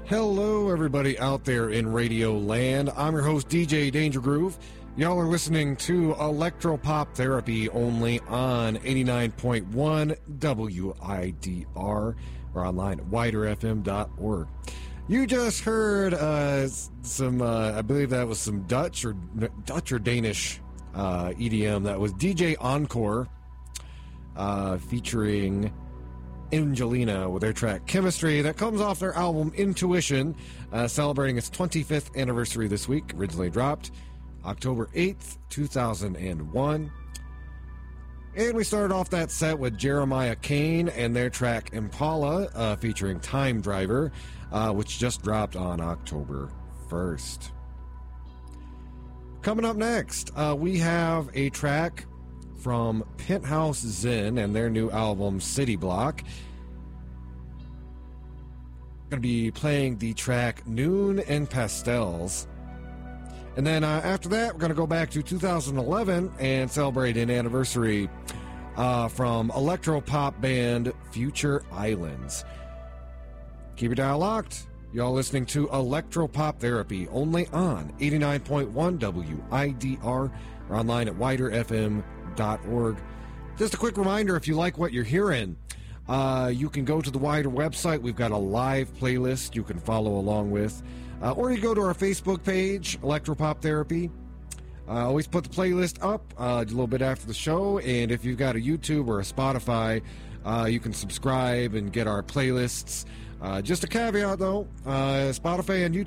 Hello, everybody out there in Radio Land. I'm your host, DJ Danger Groove. Y'all are listening to Electropop Therapy only on 89.1 WIDR or online at widerfm.org. You just heard some, I believe that was some Dutch or Danish EDM. That was DJ Encore featuring Angelina with their track Chemistry. That comes off their album Intuition, celebrating its 25th anniversary this week. Originally dropped October 8th, 2001. And we started off that set with Jeremiah Kane and their track Impala, featuring Time Driver, which just dropped on October 1st. Coming up next, we have a track from Penthouse Zen and their new album City Block. Going to be playing the track Noon and Pastels. And then after that, we're going to go back to 2011 and celebrate an anniversary from electro-pop band Future Islands. Keep your dial locked. Y'all listening to Electropop Therapy only on 89.1 WIDR or online at widerfm.org. Just a quick reminder, if you like what you're hearing, you can go to the Wider website. We've got a live playlist you can follow along with. Or you go to our Facebook page, Electropop Therapy. Always put the playlist up a little bit after the show. And if you've got a YouTube or a Spotify, you can subscribe and get our playlists. Just a caveat, though, Spotify and YouTube